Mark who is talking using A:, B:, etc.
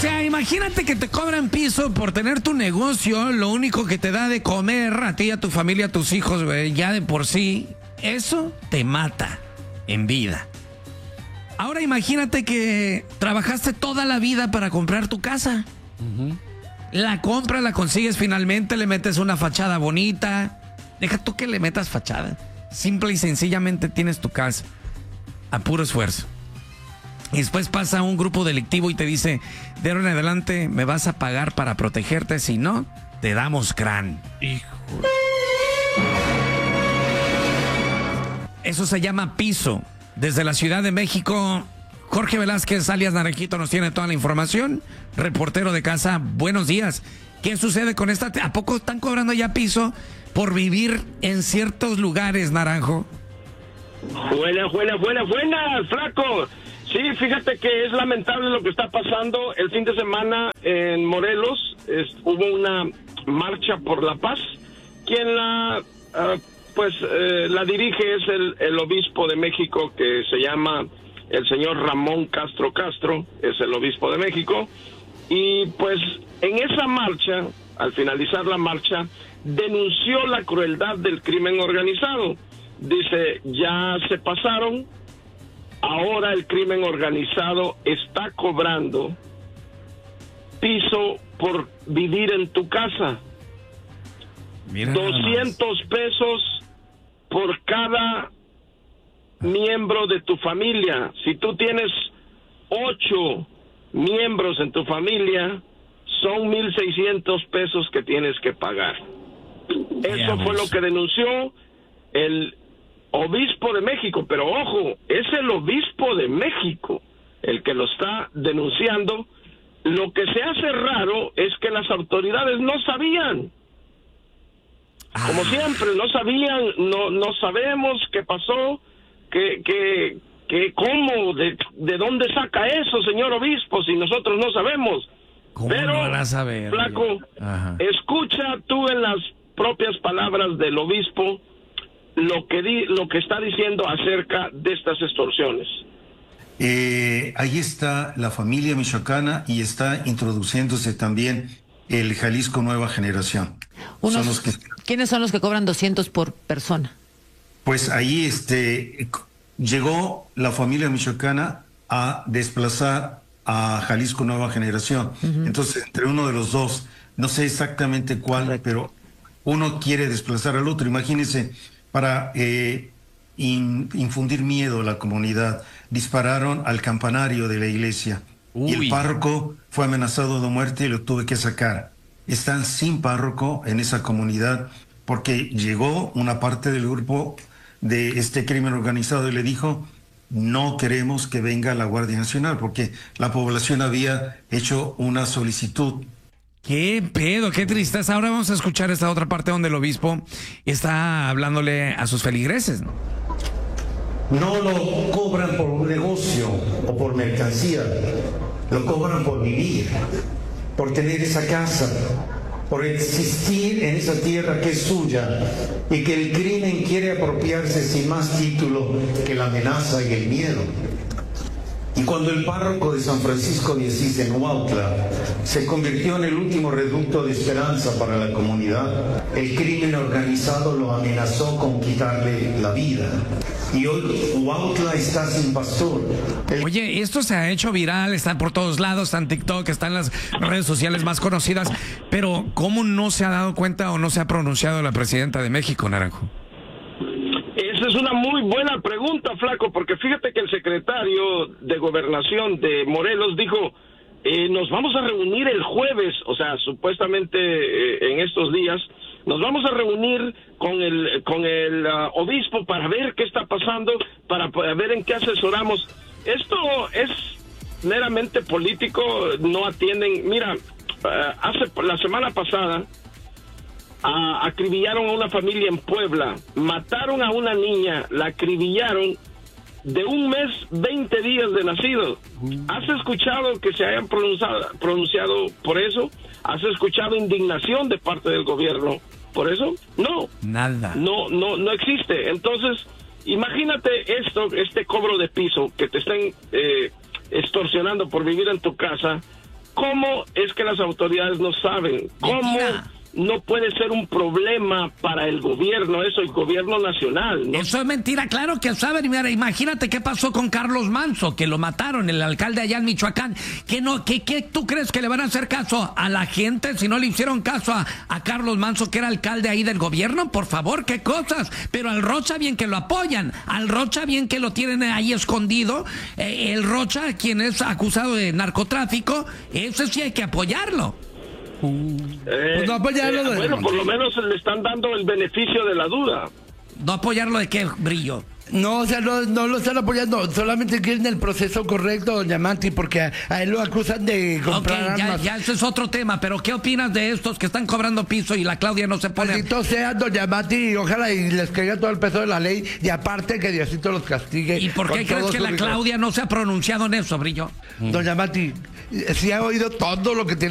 A: sea, imagínate que te cobran piso por tener tu negocio, lo único que te da de comer a ti, a tu familia, a tus hijos, güey, ya de por sí, eso te mata en vida. Ahora imagínate que trabajaste toda la vida para comprar tu casa. La compras, la consigues finalmente, le metes una fachada bonita. Deja tú que le metas fachada. Simple y sencillamente tienes tu casa a puro esfuerzo. Y después pasa un grupo delictivo y te dice, de ahora en adelante me vas a pagar para protegerte, si no, te damos crán. Hijo. Eso se llama piso. Desde la Ciudad de México, Jorge Velázquez, alias Naranjito, nos tiene toda la información. Reportero de casa, buenos días. ¿Qué sucede con esta? ¿A poco están cobrando ya piso por vivir en ciertos lugares, Naranjo?
B: Buenas, flaco. Sí, fíjate que es lamentable lo que está pasando. El fin de semana en Morelos hubo una marcha por la paz. Quien la dirige es el obispo de México, que se llama el señor Ramón Castro, es el obispo de México. Y pues en esa marcha, al finalizar la marcha, denunció la crueldad del crimen organizado. Dice, ya se pasaron. Ahora el crimen organizado está cobrando piso por vivir en tu casa. Mira, 200 pesos por cada miembro de tu familia. Si tú tienes 8 miembros en tu familia, son 1,600 pesos que tienes que pagar. Eso fue lo que denunció el obispo de México, pero ojo, es el obispo de México el que lo está denunciando. Lo que se hace raro es que las autoridades no sabían. Como siempre, no sabían, no sabemos qué pasó, cómo, de dónde saca eso, señor obispo, si nosotros no sabemos.
A: ¿Cómo
B: pero,
A: no van a saber?
B: flaco, escucha tú en las propias palabras del obispo lo que está diciendo acerca de estas extorsiones.
C: Ahí está la familia michoacana y está introduciéndose también el Jalisco Nueva Generación.
D: ¿Quiénes son los que cobran 200 por persona?
C: Pues ahí llegó la familia michoacana a desplazar a Jalisco Nueva Generación. Entonces, entre uno de los dos, no sé exactamente cuál, pero uno quiere desplazar al otro. Imagínense, para infundir miedo a la comunidad, dispararon al campanario de la iglesia. Y el párroco fue amenazado de muerte y lo tuve que sacar. Están sin párroco en esa comunidad porque llegó una parte del grupo de este crimen organizado y le dijo, no queremos que venga la Guardia Nacional, porque la población había hecho una solicitud.
A: Qué pedo, qué tristeza. Ahora vamos a escuchar esta otra parte donde el obispo está hablándole a sus feligreses, ¿no?
E: No lo cobran por un negocio o por mercancía, lo cobran por vivir, por tener esa casa, por existir en esa tierra que es suya y que el crimen quiere apropiarse sin más título que la amenaza y el miedo. Y cuando el párroco de San Francisco de Asís en Huautla se convirtió en el último reducto de esperanza para la comunidad, el crimen organizado lo amenazó con quitarle la vida. Y hoy Huautla está sin pastor.
A: Oye, esto se ha hecho viral, está por todos lados, está en TikTok, está en las redes sociales más conocidas, pero ¿cómo no se ha dado cuenta o no se ha pronunciado la presidenta de México, Naranjo?
B: Esa es una muy buena pregunta, flaco, porque fíjate que el secretario de Gobernación de Morelos dijo, nos vamos a reunir el jueves, o sea, supuestamente en estos días, nos vamos a reunir con el obispo para ver qué está pasando, para ver en qué asesoramos. Esto es meramente político, no atienden. Mira, la semana pasada acribillaron a una familia en Puebla, mataron a una niña, la acribillaron de 1 mes, 20 días de nacido. ¿Has escuchado que se hayan pronunciado por eso? ¿Has escuchado indignación de parte del gobierno por eso? No.
A: Nada.
B: No existe. Entonces, imagínate este cobro de piso, que te estén extorsionando por vivir en tu casa. ¿Cómo es que las autoridades no saben? ¿Cómo
A: Mentira.
B: no puede ser un problema para el gobierno, eso, el gobierno nacional, ¿no?
A: Eso es mentira, claro que saben. Mira, imagínate qué pasó con Carlos Manso, que lo mataron, el alcalde allá en Michoacán. ¿Qué tú crees que le van a hacer caso a la gente si no le hicieron caso a Carlos Manso, que era alcalde ahí del gobierno? Por favor, qué cosas. Pero al Rocha bien que lo apoyan, al Rocha bien que lo tienen ahí escondido. El Rocha, quien es acusado de narcotráfico, ese sí hay que apoyarlo.
F: Pues no apoyarlo.
B: Bueno, por lo menos le están dando el beneficio de la duda.
A: ¿No apoyarlo de qué, Brillo?
F: No, o sea, no lo están apoyando, solamente quieren el proceso correcto, doña Mati, porque a él lo acusan de comprar armas.
A: Ya ese es otro tema, pero ¿qué opinas de estos que están cobrando piso y la Claudia no se pone?
F: Maldito sea, doña Mati, y ojalá y les caiga todo el peso de la ley, y aparte que Diosito los castigue.
A: ¿Y por qué crees que la Claudia no se ha pronunciado en eso, Brillo?
F: Doña Mati, sí ha oído todo lo que tiene